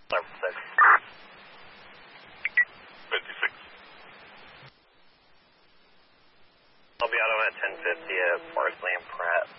Number 6. 56. I'll be out on at 1050 at Parsley and Pratt.